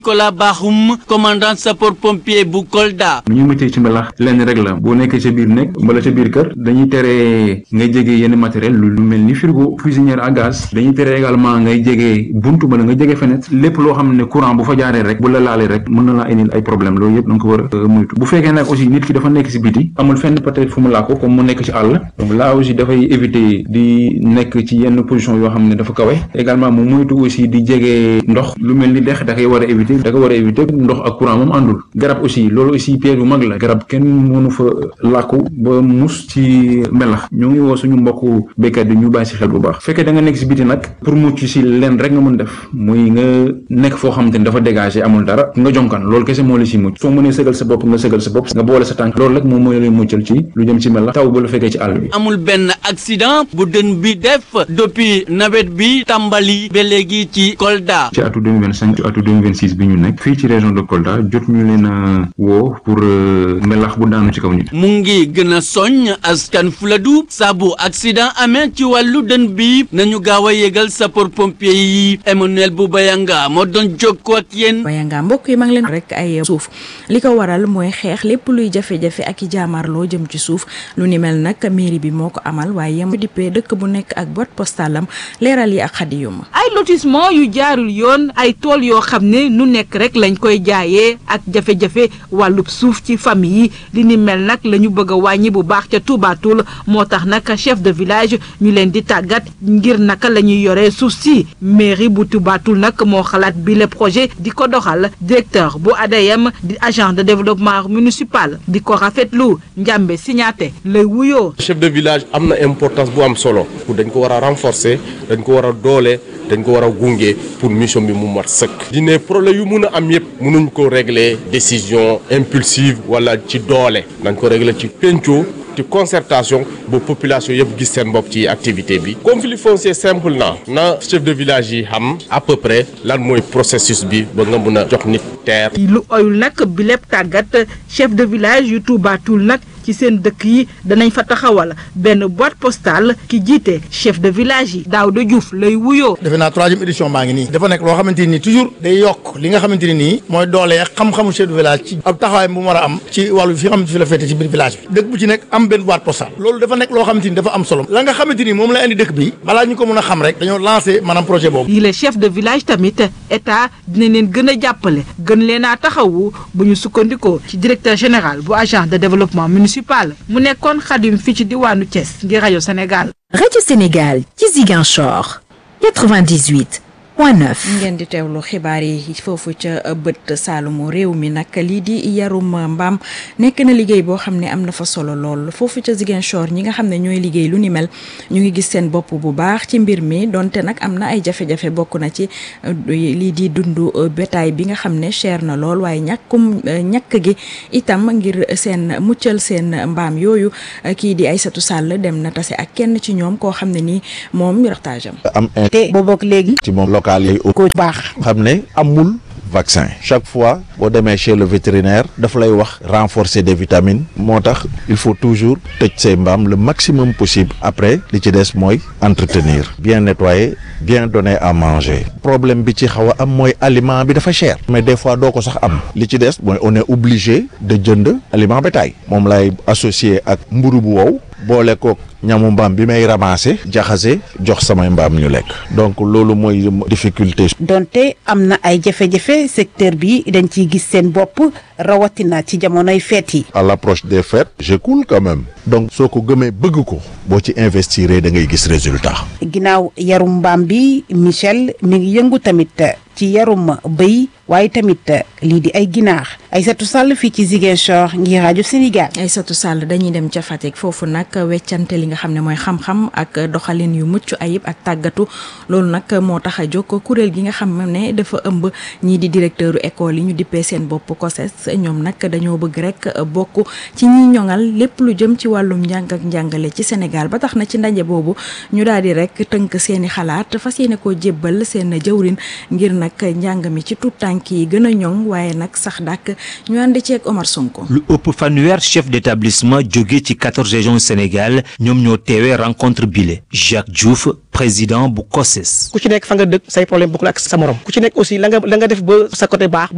Kola Bakhoum commandant sapeur pompier bu Kolda. ñu métier ci mbalax lenn rek la boo nekkee ca biir nekk wala ca biir kër dañuy tere ngay jege yenn matériel lu mel ni frigo cuisinière à gaz dañuy tere également ngay jege buntu wala nga jege fenêtre lépp loo xam ne courant bu fa jaaree rek bu la laalee rek mën na laa indil ay problème loolu yëpp da nga ko war a moytu bu fekkee nag aussi nit ki dafa nekk si biti amul fenn peut-être fu mu laa ko comme mu nekk ci àll donc là aussi dafay éviter di nekk ci yenn position yoo xam ne dafa kawe également mu moytu aussi di jege ndox lu mel ni dex da koy war a éviter ndox ak courant moom àndul garab aussi loolu aussi piège bu mag la garab kenn mënu fa làkku ba mus ci melax ñoo ngi woo suñu mbokku béykat yi ñu bàyyi si xel bu baax fekkee da nga nekk si biti nag pour mucc si leen rek nga mën def muy nga nekk foo xamante ni dafa dégagé amul dara nga jonkan loolu kese moo la si mucc soo mënee sëgal sa bopp nga sëgal sa bopp nga boole sa tànk loolu rek moom mooy lay muccal ci lu jëm ci melax taw ba la fekkee ci àll bi. amul benn accident bu dën bi def depuis nawet bi tàmbali ba léegi ci Kolda. ci atu 2025 ci atu 2026 bi ñu nekk fii ci région de Kolda jot ñu leen a woo pour melax bu daanu ci kaw nit. mu ngi gën a soññ askan Fuladu saa bu accident amee ci wàllu dën bi nañu gaaw a yégal sapeur pompier yi Emmanuel bu Bayanga moo doon jokkoo ak yéen. Bayanga mbokk yi maa ngi leen rek ay suuf li ko waral mooy xeex lépp luy jafe-jafe ak i jaamarloo jëm ci suuf lu ni mel nag mairie bi moo ko amal waaye yem dippee dëkk bu nekk ak boîte postale am leeral yi ak xadiyuma ay lotissement yu jaarul yoon ay tool yoo xam ne nu nekk rek lañ koy jaayee ak jafe-jafe wàllub suuf ci famille yi li ni mel nag la ñu bëgg a wàññi bu baax ca Touba Toul moo tax nag chef de village ñu leen di tàggat ngir naka la ñuy yoree suuf si mairie bu Touba Toul nag moo xalaat bi le projet di ko doxal directeur bu ADM di agent de développement municipal di ko rafetlu Njambe Signaté lay wuyoo. chef de village am na importance bu am solo dañ ko war a renforcer dañ ko war a doole dañ ko war a gunge pour mission bi mu mat sëkk. di ne problème yu mun a am yëpp mënuñ ko régler décision impulsive wala ci doole dañ ko régler ci penco ci concertation ba population yëpp gis seen bopp ci activité bi. conflit foncier simple na chef de village yi xam à peu près lan mooy processus bi ba nga mun a jox nit terre. lu oyul nag bi lépp tàggat chef de village yu Touba Toul nag ci seen dëkk yi danañ fa taxawal benn boîte postale ki jiite chef de village yi Daouda Diouf lay wuyoo. defe naa 3e édition baa ngi nii dafa nekk loo xamante ni toujours day yokk li nga xamante ni nii mooy doole xam-xamu chef de village ci ab taxawaay bu mu war a am ci wàllu fi xam fi la féete ci biir village bi dëkk bu ci nekk am benn boîte postale loolu dafa nekk loo xamante ni dafa am solo la nga xamante ni moom la indi dëkk bi balaa ñu ko mën a xam rek dañoo lancé maanaam projet boobu. yi les chef de village tamit état dina leen gën a jàppale gën leen a taxawu bu ñu sukkandikoo ci directeur général bu agent de développement municipal mu nekkoon Xadim fii ci diwaanu Thiès ngir rajo Sénégal. rajo Sénégal ci Ziguinchor 98.9. ngeen di teewlu xibaar yi foofu ca bët Saalumu réew mi nag lii di yarum mbaam nekk na liggéey boo xam ne am na fa solo lool foofu ca Ziguinchor ñi nga xam ne ñooy liggéey lu ni mel ñu ngi gis seen bopp bu baax ci mbir mi donte nag am na ay jafe-jafe bokk na ci lii di dundu bétail bi nga xam ne cher na lool waaye ñàkk gi itam ngir seen muccal seen mbaam yooyu kii di Aïssatou Sall dem na tase ak kenn ci ñoom koo xam ne nii moom reportage am te boobook léegi ci moom local yi ko baax xam ne amul vaccin chaque fois boo demee chez le vétérinaire dafa lay wax renforcer des vitamines moo tax il faut toujours tëj say mbaam le maximum possible après li ci des mooy entretenir bien nettoyer bien donner à manger problème bi ci xaw a am mooy aliment bi dafa cher mais des fois doo ko sax am li ci des mooy on est obligé de jënd aliment bétail moom lay associé ak mburu bu wow boole kook ñamu mbaam bi may ramasser jaxase jox samay mbaam ñu lekk donc loolu mooy difficulté. donte am na ay jafe-jafe secteur bi dañ ciy gis seen bopp rawatina ci jamonoy fête yi. à l'approche des fêtes je coule quand même donc soo ko gëmee bëgg ko boo ci investir da ngay gis résultat. ginnaaw yarum mbaam bi Michel mi ngi yëngu tamit ci yarum bëy waaye tamit lii di ay ginaar Aïssatou Sall fii ci Ziguinchor ngir rajo Sénégal. Aïssatou Sall dañuy dem ca Fatick foofu nag weccante li nga xam ne mooy xam-xam ak doxalin yu mucc ayib ak tàggatu loolu nag moo tax a jóg kuréel gi nga xam ne dafa ëmb ñii di directeur école yi ñu dippee seen bopp COSES ñoom nag dañoo bëgg rek bokk ci ñi ñoŋal lépp lu jëm ci wàllum njàng ak njàngale ci Sénégal ba tax na ci ndaje boobu ñu daal di rek tënk seeni xalaat fas yéene koo jébbal seen jëwrin ngir nag njàng mi ci tout tànk yi gën a ñoŋ waaye nag sax dàkk ñu ànd ci ak Omar Sonko. lu ëpp fanweer chef d'établissement jóge ci 14 régions Sénégal ñoom ñoo teewee rencontre bile Jacques Diouf président bu COSES. ku ci nekk fa nga dëkk say problème bokkul ak sa morom ku ci nekk aussi la nga def ba sa côté baax